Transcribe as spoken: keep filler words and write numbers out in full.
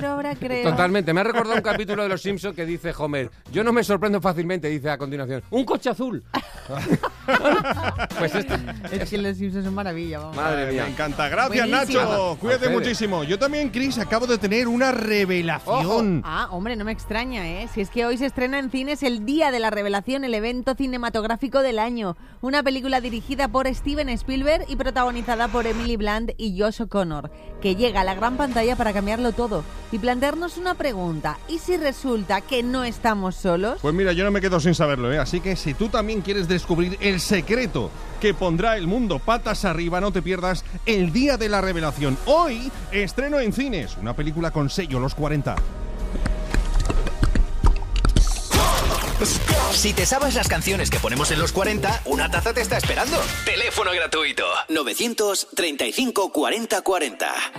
pero ahora creo... Totalmente. Me ha recordado un capítulo de Los Simpsons que dice Homer, yo no me sorprendo fácilmente, dice a continuación, ¡un coche azul! Pues este... Es que Los Simpsons son maravilla, vamos. Madre mía. Me encanta. Gracias, Buenísimo. Nacho. Cuídate Ustedes. muchísimo. Yo también, Chris, acabo de tener una revelación. Ah, hombre, no me extraña, ¿eh? Si es que hoy se estrena en cines el Día de la Revelación, el evento cinematográfico del año. Una película dirigida por Steven Spielberg y protagonizada por Emily Blunt y Josh O'Connor, que llega a la gran pantalla para cambiarlo todo y plantearnos una pregunta. ¿Y si resulta que no estamos solos? Pues mira, yo no me quedo sin saberlo, ¿eh? Así que si tú también quieres descubrir el secreto que pondrá el mundo patas arriba, no te pierdas el Día de la Revelación. Hoy estreno en cines una película con sello Los cuarenta. Si te sabes las canciones que ponemos en Los cuarenta, una taza te está esperando. Teléfono gratuito. novecientos treinta y cinco cuarenta cuarenta.